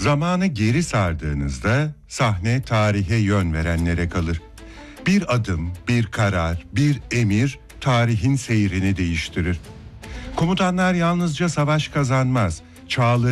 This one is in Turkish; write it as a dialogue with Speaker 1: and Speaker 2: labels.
Speaker 1: Zamanı geri sardığınızda sahne tarihe yön verenlere kalır. Bir adım, bir karar, bir emir tarihin seyrini değiştirir. Komutanlar yalnızca savaş kazanmaz, çağları